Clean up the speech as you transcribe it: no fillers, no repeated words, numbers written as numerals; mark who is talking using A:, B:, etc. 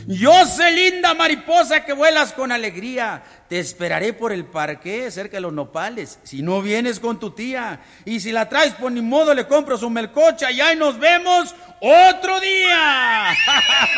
A: Yo sé, linda mariposa que vuelas con alegría, te esperaré por el parque cerca de los nopales, si no vienes con tu tía. Y si la traes, pues ni modo, le compro su melcocha y ahí nos vemos otro día.